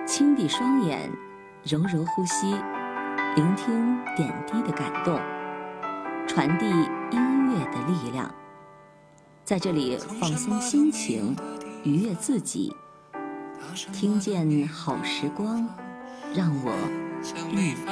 轻闭双眼，柔柔呼吸，聆听点滴的感动，传递音乐的力量。在这里放松心情，愉悦自己，听见好时光，让我